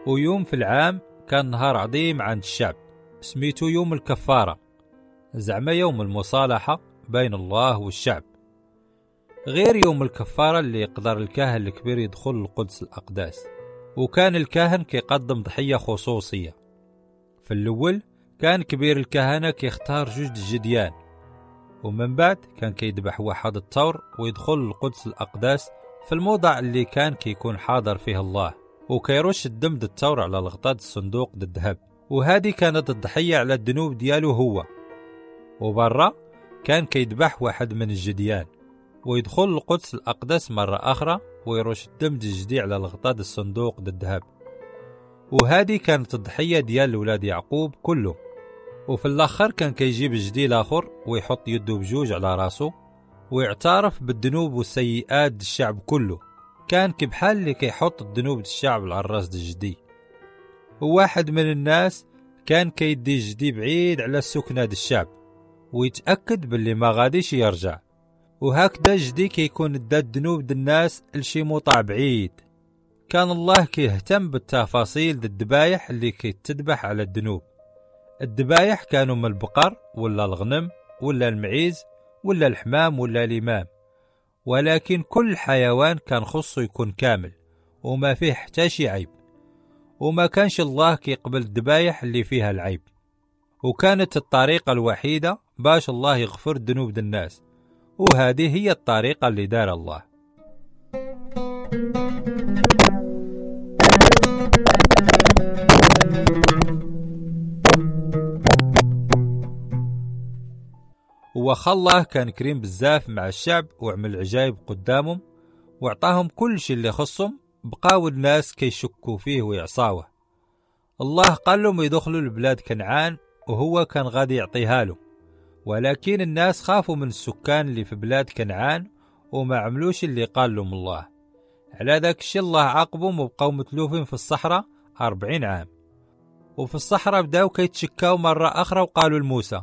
ويوم في العام كان نهار عظيم عند الشعب سميتو يوم الكفارة، زعما يوم المصالحة بين الله والشعب. غير يوم الكفارة اللي يقدر الكاهن الكبير يدخل القدس الأقداس، وكان الكاهن كيقدم ضحية خصوصية. في الأول كان كبير الكهنة كيختار 2 جديان، ومن بعد كان كيذبح واحد الثور ويدخل القدس الأقداس في الموضع اللي كان كيكون حاضر فيه الله، وكيرش الدم د الثور على الغطاء الصندوق د الذهب. وهذه كانت الضحية على الذنوب ديالو هو. وبرا كان كيذبح واحد من الجديان ويدخل القدس الأقدس مرة أخرى ويرش الدم د الجدي على الغطاء د الصندوق د الذهب. وهذه كانت الضحية ديال ولاد يعقوب كله. وفي الآخر كان كيجيب الجدي الآخر ويحط يده بجوج على راسه ويعترف بالذنوب والسيئات د الشعب كله. كان كبحال اللي كيحط الذنوب د الشعب على الراس د الجدي. وواحد من الناس كان كيدي الجدي بعيد على السكنة د الشعب ويتأكد باللي ما غاديش يرجع. وهكذا الجدي كيكون دا الذنوب د الناس لشي موطع بعيد. كان الله كيهتم بالتفاصيل د الذبايح اللي كيتذبح على الذنوب. الذبايح كانوا من البقر ولا الغنم ولا المعيز ولا الحمام ولا الإمام، ولكن كل حيوان كان خصو يكون كامل وما فيه حتى شي عيب. وما كانش الله كيقبل الذبايح اللي فيها العيب. وكانت الطريقة الوحيدة باش الله يغفر الذنوب د الناس، وهذه هي الطريقة اللي دار الله. وخا الله كان كريم بزاف مع الشعب وعمل عجائب قدامهم وعطاهم كل شيء اللي خصهم، بقاو الناس كيشكوا فيه ويعصاوه. الله قال لهم يدخلوا لبلاد كنعان وهو كان غادي يعطيها لهم، ولكن الناس خافوا من السكان اللي في بلاد كنعان وما عملوش اللي قال لهم الله. على ذاك الشيء الله عاقبهم وبقاو متلوفين في الصحراء 40 عام. وفي الصحراء بداو كيتشكاو مرة أخرى وقالوا لموسى